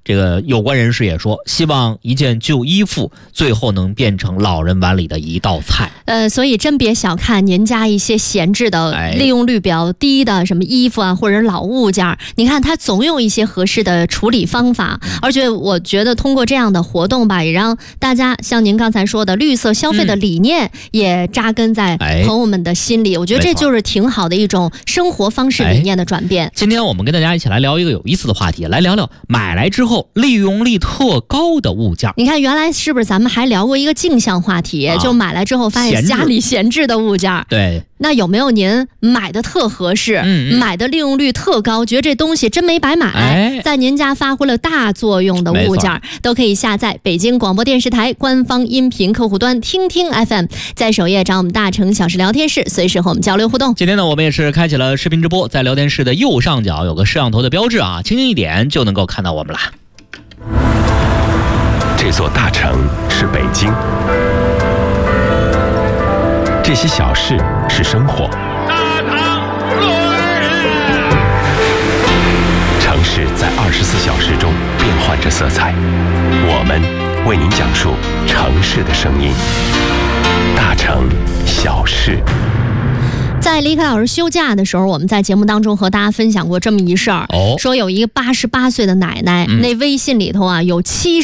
这个有关人士也说，希望一件旧衣服最后能变成老人碗里的一道菜。 所以真别小看您家一些闲置的、利用率比较低的什么衣服啊，或者老物件，你看它总有一些合适的处理方法。而且我觉得通过这样的活动吧，也让大家像您刚才说的绿色消费的理念也扎根在朋友们的心里。我觉得这就是挺好的一种生活方式理念的转变。 今天我们跟大家一起来聊一个有意思的话题，来聊聊买来之后利用率特高的物件。 你看原来是不是咱们还聊过一个镜像话题，就买来之后发现家里闲置的物件。 对， 那有没有您买的特合适，买的利用率特高，觉得这东西真没白买，在您家发挥了大作用的物件，都可以下载北京广播电视台官方音频客户端听听 FM， 在首页找我们大成小事聊天室，随时和我们交流互动。 今天呢，我们也是开启了视频直播，在聊天室的右上角有个摄像头的标志啊，轻轻一点就能够看到我们了。 这座大城是北京，这些小事是生活。城市在24小时中变换着色彩，我们为您讲述城市的声音。大城小事。 在李凯老师休假的时候，我们在节目当中和大家分享过这么一事儿，说有一个88岁的奶奶，那微信里头啊有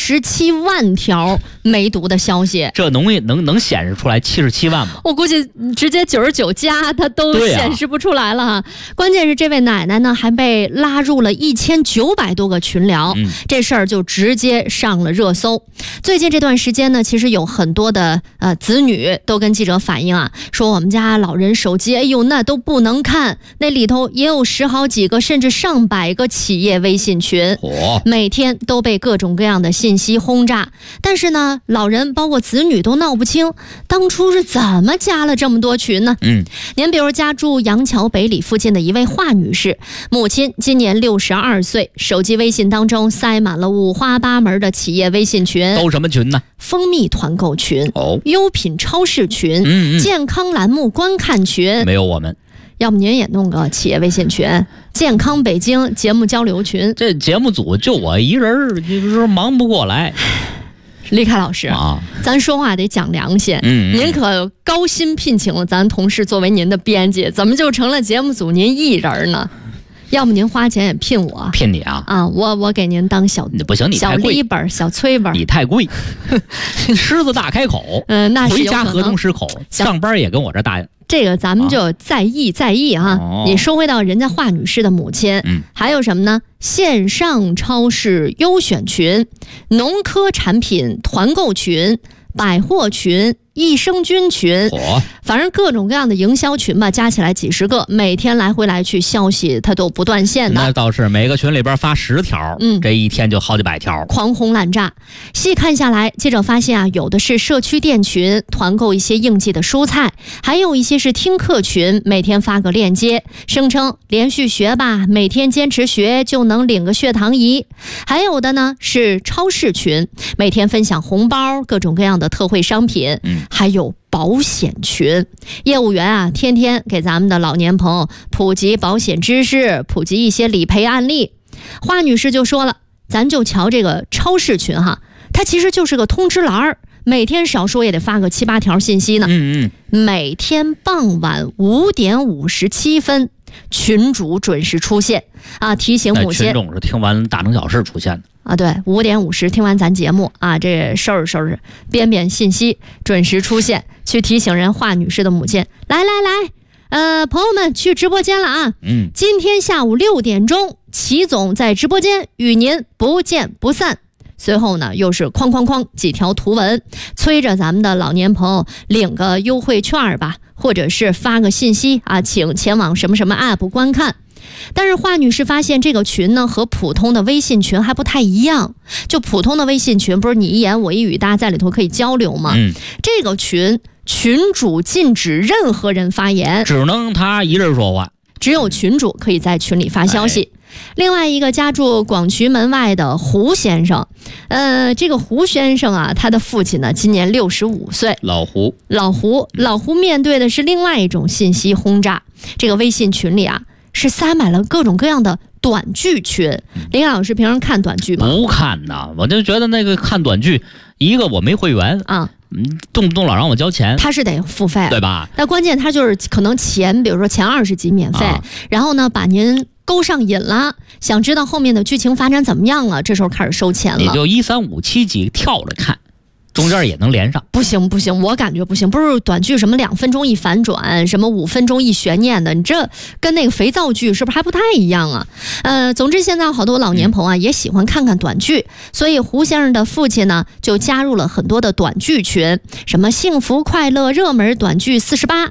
77万条没读的消息。 这能显示出来77万吗？ 我估计直接99加它都显示不出来了哈。关键是这位奶奶呢还被拉入了1900多个群聊，这事儿就直接上了热搜。最近这段时间呢，其实有很多的子女都跟记者反映啊，说我们家老人手机那都不能看，那里头也有10好几个甚至上百个企业微信群，每天都被各种各样的信息轰炸。但是呢，老人包括子女都闹不清当初是怎么加了这么多群呢？您比如家住杨桥北里附近的一位华女士，母亲今年62岁，手机微信当中塞满了五花八门的企业微信群。 都什么群呢？ 蜂蜜团购群，优品超市群，健康栏目观看群。 没有我们， 要不您也弄个企业微信群，健康北京节目交流群。 这节目组就我一人，就是忙不过来。 李凯老师咱说话得讲良心，您可高薪聘请了咱同事作为您的编辑，怎么就成了节目组您一人呢？要么您花钱也聘我， 聘你啊！ 我给您当小不行，你太贵， 小立本、小催本， 你太贵。狮子大开口， 那是回家河东狮口，上班也跟我这大。 这个咱们就在意啊！你说回到人家华女士的母亲，还有什么呢？线上超市优选群、农科产品团购群、百货群、益生菌群，反正各种各样的营销群吧，加起来几十个，每天来回来去消息它都不断线的。 那倒是，每个群里边发10条，这一天就好几百条， 狂轰滥炸。细看下来，记者发现啊，有的是社区店群团购一些应季的蔬菜，还有一些是听课群，每天发个链接，声称连续学吧，每天坚持学就能领个血糖仪。还有的呢是超市群，每天分享红包，各种各样的特惠商品。还有保险群，业务员啊，天天给咱们的老年朋友普及保险知识，普及一些理赔案例。华女士就说了，咱就瞧这个超市群哈，它其实就是个通知栏，每天少说也得发个7、8条信息呢。每天傍晚5点57分，群主准时出现啊，提醒母亲。 群众是听完大成小事出现的。 对，5点50听完咱节目啊，这收拾编信息，准时出现，去提醒人华女士的母亲，来，朋友们去直播间了啊！今天下午6点钟，齐总在直播间与您不见不散。随后呢，又是哐几条图文，催着咱们的老年朋友领个优惠券吧，或者是发个信息啊，请前往什么 app 观看。但是华女士发现这个群呢和普通的微信群还不太一样，就普通的微信群不是你一言我一语大家在里头可以交流吗？这个群主禁止任何人发言， 只能他一人说话， 只有群主可以在群里发消息。另外一个家住广渠门外的胡先生，这个胡先生啊，他的父亲呢今年65岁，老胡面对的是另外一种信息轰炸。这个微信群里啊是塞满了各种各样的短剧群。林老师平常看短剧吗？ 不看呐，我就觉得那个看短剧，一个我没会员啊， 动不动老让我交钱， 他是得付费， 对吧？ 但关键他就是可能比如说前20集免费，然后呢把您勾上瘾了，想知道后面的剧情发展怎么样了，这时候开始收钱了。 也就1、3、5、7集跳着看，中间也能连上。 不行，我感觉不行，不是短剧什么2分钟一反转，什么5分钟一悬念的，你这跟那个肥皂剧是不是还不太一样啊？总之现在好多老年朋友也喜欢看看短剧，所以胡先生的父亲呢就加入了很多的短剧群，什么幸福快乐热门短剧48，